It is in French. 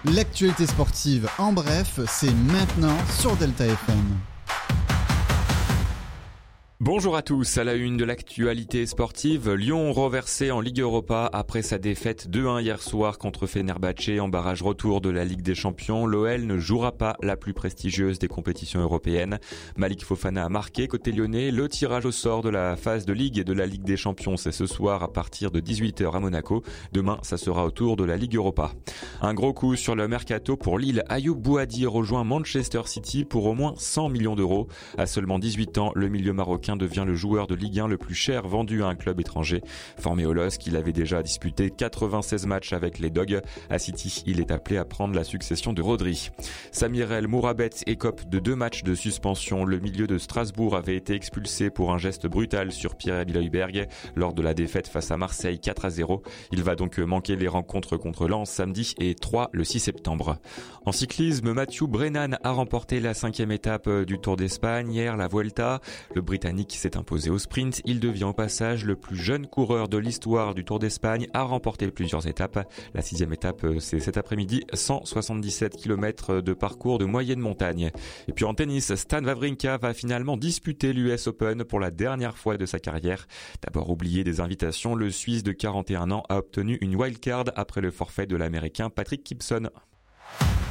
L'actualité sportive en bref, c'est maintenant sur Delta FM. Bonjour à tous, à la une de l'actualité sportive, Lyon reversé en Ligue Europa après sa défaite 2-1 hier soir contre Fenerbahçe en barrage retour de la Ligue des Champions. L'OL ne jouera pas la plus prestigieuse des compétitions européennes. Malik Fofana a marqué côté lyonnais. Le tirage au sort de la phase de Ligue et de la Ligue des Champions, c'est ce soir à partir de 18h à Monaco. Demain, ça sera au tour de la Ligue Europa. Un gros coup sur le mercato pour Lille. Ayoub Bouhaddi rejoint Manchester City pour au moins 100 millions d'euros. À seulement 18 ans, le milieu marocain devient le joueur de Ligue 1 le plus cher vendu à un club étranger. Formé au LOSC, il avait déjà disputé 96 matchs avec les Dogs. À City, il est appelé à prendre la succession de Rodri. Samir El Mourabet écope de 2 matchs de suspension. Le milieu de Strasbourg avait été expulsé pour un geste brutal sur Pierre-Emile Højbjerg lors de la défaite face à Marseille 4-0. Il va donc manquer les rencontres contre Lens samedi et 3 le 6 septembre. En cyclisme, Mathieu Brennan a remporté la 5e étape du Tour d'Espagne hier, la Vuelta. Le Britannique s'est imposé au sprint. Il devient au passage le plus jeune coureur de l'histoire du Tour d'Espagne à remporter plusieurs étapes. La 6e étape, c'est cet après-midi, 177 km de parcours de moyenne montagne. Et puis en tennis, Stan Wawrinka va finalement disputer l'US Open pour la dernière fois de sa carrière. D'abord oublié des invitations, le Suisse de 41 ans a obtenu une wildcard après le forfait de l'Américain Patrick Gibson.